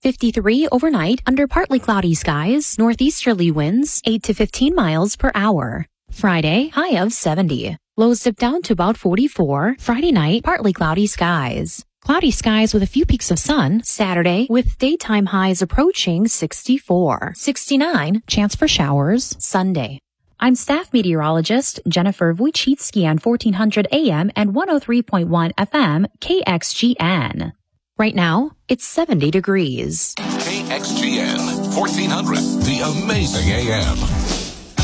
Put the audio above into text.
53 overnight under partly cloudy skies, northeasterly winds 8 to 15 miles per hour. Friday, high of 70. Lows dip down to about 44. Friday night, partly cloudy skies. Cloudy skies with a few peaks of sun. Saturday, with daytime highs approaching 64. 69, chance for showers. Sunday. I'm staff meteorologist Jennifer Wojcicki on 1400 AM and 103.1 FM KXGN. Right now, it's 70 degrees. KXGN 1400, the amazing AM.